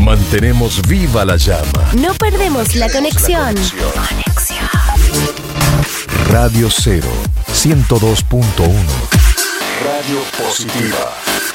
Mantenemos viva la llama. No perdemos la conexión. Radio 0, 102.1. Radio Positiva.